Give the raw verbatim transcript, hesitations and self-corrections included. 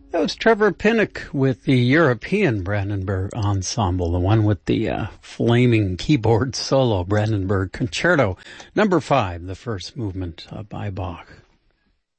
That was Trevor Pinnock with the European Brandenburg Ensemble, the one with the uh, flaming keyboard solo, Brandenburg Concerto. Number five, the first movement uh, by Bach.